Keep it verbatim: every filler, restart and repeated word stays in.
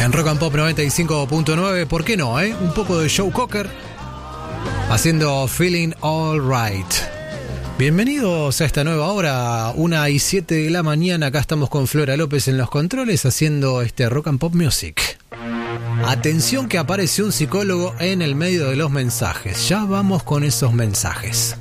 En Rock and Pop noventa y cinco punto nueve, ¿por qué no, eh? Un poco de Joe Cocker haciendo Feeling All Right. Bienvenidos a esta nueva hora, una y siete de la mañana. Acá estamos con Flora López en los controles haciendo este Rock and Pop Music. Atención que apareció un psicólogo en el medio de los mensajes. Ya vamos con esos mensajes.